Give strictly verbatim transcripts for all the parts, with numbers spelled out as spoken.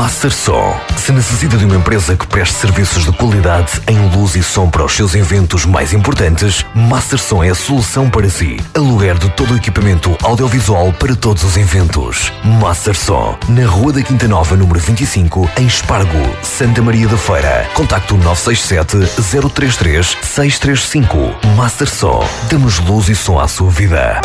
Master Som. Se necessita de uma empresa que preste serviços de qualidade em luz e som para os seus eventos mais importantes, Master Som é a solução para si. Aluguer de todo o equipamento audiovisual para todos os eventos. Master Som, na Rua da Quinta Nova, número vinte e cinco, em Espargo, Santa Maria da Feira. Contacto nove seis sete, zero três três, seis três cinco. Master Som, damos luz e som à sua vida.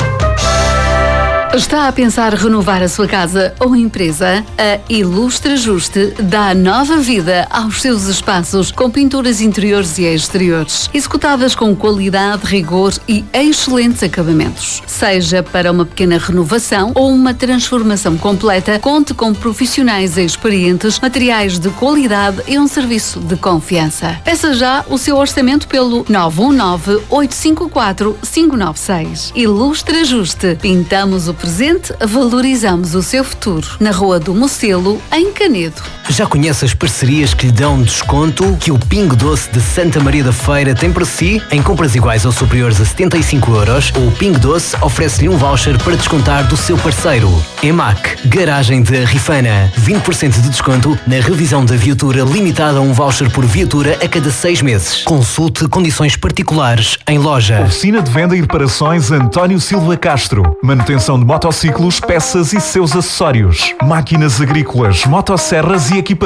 Está a pensar renovar a sua casa ou empresa? A Ilustra Ajuste dá nova vida aos seus espaços com pinturas interiores e exteriores, executadas com qualidade, rigor e excelentes acabamentos. Seja para uma pequena renovação ou uma transformação completa, conte com profissionais experientes, materiais de qualidade e um serviço de confiança. Peça já o seu orçamento pelo nove um nove, oito cinco quatro, cinco nove seis. Ilustra Ajuste. Pintamos o presente, valorizamos o seu futuro. Na Rua do Mocelo, em Canedo. Já conhece as parcerias que lhe dão desconto que o Pingo Doce de Santa Maria da Feira tem para si? Em compras iguais ou superiores a setenta e cinco euros, o Pingo Doce oferece-lhe um voucher para descontar do seu parceiro. EMAC, Garagem de Rifana. vinte por cento de desconto na revisão da viatura, limitada a um voucher por viatura a cada seis meses. Consulte condições particulares em loja. Oficina de Venda e Reparações António Silva Castro. Manutenção de motociclos, peças e seus acessórios. Máquinas agrícolas, motosserras e equipamentos